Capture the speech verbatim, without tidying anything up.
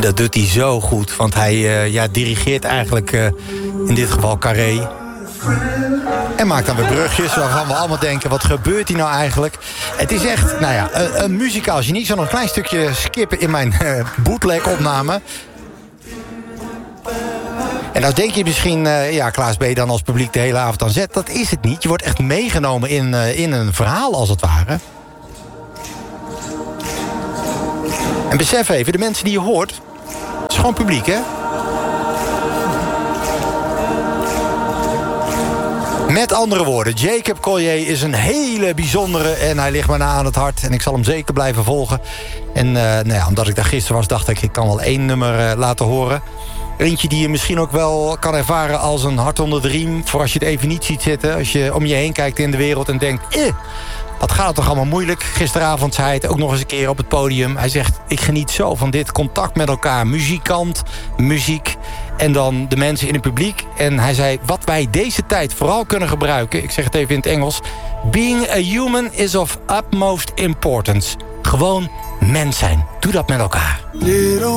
dat doet hij zo goed, want hij uh, ja, dirigeert eigenlijk uh, in dit geval Carré. En maakt dan weer brugjes waarvan we allemaal denken, wat gebeurt hier nou eigenlijk? Het is echt, nou ja, een, een muzikaal genie. Ik zal nog een klein stukje skippen in mijn uh, bootleg-opname. En nou denk je misschien, uh, ja, Klaas, ben je dan als publiek de hele avond aan zet? Dat is het niet. Je wordt echt meegenomen in, uh, in een verhaal, als het ware. En besef even, de mensen die je hoort, het is gewoon publiek, hè? Met andere woorden, Jacob Collier is een hele bijzondere en hij ligt me na aan het hart. En ik zal hem zeker blijven volgen. En uh, nou ja, omdat ik daar gisteren was, dacht ik, ik kan wel één nummer uh, laten horen. Eentje die je misschien ook wel kan ervaren als een hart onder de riem. Voor als je het even niet ziet zitten. Als je om je heen kijkt in de wereld en denkt, eh, wat gaat het toch allemaal moeilijk. Gisteravond zei hij het ook nog eens een keer op het podium. Hij zegt, ik geniet zo van dit contact met elkaar. Muzikant, muziek en dan de mensen in het publiek. En hij zei, wat wij deze tijd vooral kunnen gebruiken, ik zeg het even in het Engels, being a human is of utmost importance. Gewoon mens zijn. Doe dat met elkaar. Little